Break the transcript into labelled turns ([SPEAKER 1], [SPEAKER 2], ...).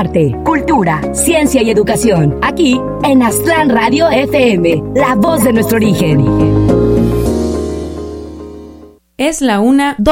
[SPEAKER 1] arte, cultura, ciencia y educación. Aquí en Aztlán Radio FM, la voz de nuestro origen.
[SPEAKER 2] Es la 1:02.